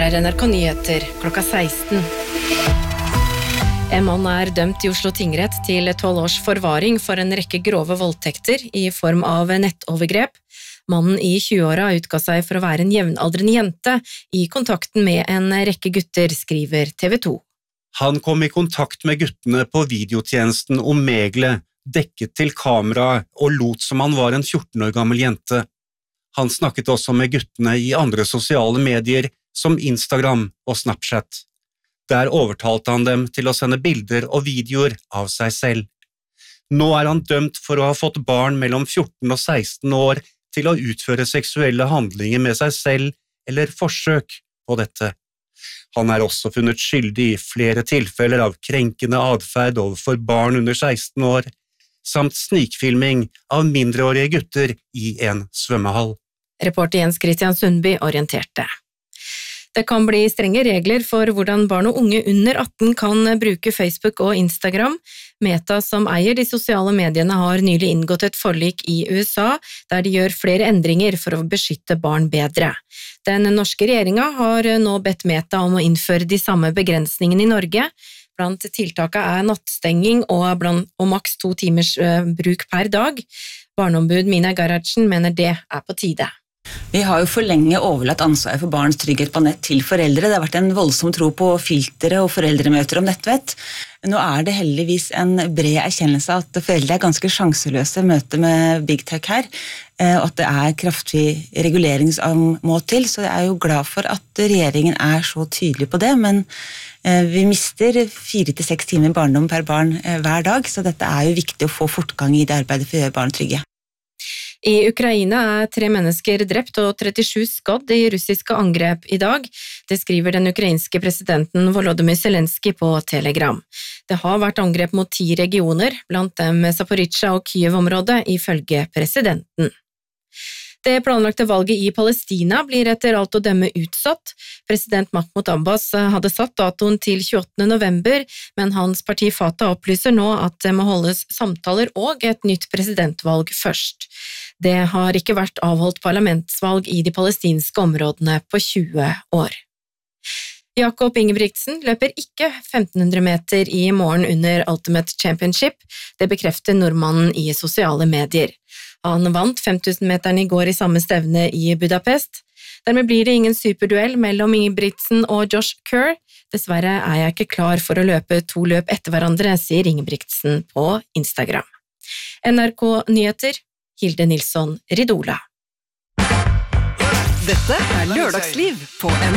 NRK Nyheter klokka 16. En mann dømt I Oslo tingrett til 12 års forvaring for en rekke grove voldtekter I form av nettovergrep. Mannen I 20-åra utga seg for å være en jevnaldrende jente I kontakten med en rekke gutter, skriver TV 2. Han kom I kontakt med guttene på videotjenesten Omegle, dekket til kamera og lot som han var en 14 år gammel jente. Han snakket også med guttene I andre sosiale medier som Instagram og Snapchat. Der overtalte han dem til å sende bilder og videoer av seg selv. Nå han dømt for å ha fått barn mellom 14 og 16 år til å utføre seksuelle handlinger med seg selv eller forsøk på dette. Han også funnet skyldig I flere tilfeller av krenkende adferd overfor barn under 16 år, samt snikfilming av mindreårige gutter I en svømmehall. Reporter Jens Christian Sundby orienterte. Det kan bli strenge regler for hvordan barn og unge under 18 kan bruke Facebook og Instagram. Meta, som eier de sosiale mediene, har nylig inngått et forlik I USA, der de gjør flere endringer for å beskytte barn bedre. Den norske regjeringen har nå bedt Meta om å innføre de samme begrensningene I Norge. Blant tiltakene nattstenging og maks 2 timers bruk per dag. Barneombud Mina Garardsen mener det på tide. Vi har jo for lenge overlatt ansvaret for barns trygghet på nett til foreldre. Det har vært en voldsom tro på filtre og foreldremøter om nettvett. Nå det heldigvis en bred erkjennelse at foreldre ganske sjanseløse i møte med Big Tech her, og at det kraftig regulering som må til. Så jeg jo glad for at regjeringen så tydelig på det, men vi mister 4 til 6 timer barndom per barn hver dag, så dette jo viktig å få fortgang I det arbeidet for å gjøre barn trygge. I Ukraina 3 mennesker drept og 37 skadd I russiske angrep I dag. Det skriver den ukrainske presidenten Volodymyr Zelensky på Telegram. Det har vært angrep mot 10 regioner, blant dem Zaporizjzja og Kyiv-området, ifølge presidenten. Det planlagte valget I Palestina blir etter alt å dømme utsatt. President Mahmoud Abbas hadde satt datoen til 28. november, men hans parti Fatah opplyser nå at det må holdes samtaler og et nytt presidentvalg først. Det har ikke vært avholdt parlamentsvalg I de palestinske områdene på 20 år. Jakob Ingebrigtsen løper ikke 1500 meter I morgen under Ultimate Championship. Det bekrefter nordmannen I sosiale medier. Han vant 5000-meteren I går I samme stevne I Budapest. Dermed blir det ingen superduell mellom Ingebrigtsen og Josh Kerr. Dessverre jeg ikke klar for å løpe 2 løp etter hverandre, sier Ingebrigtsen på Instagram. NRK Nyheter, Hilde Nilsson Ridola. Dette Lørdagsliv på NRK.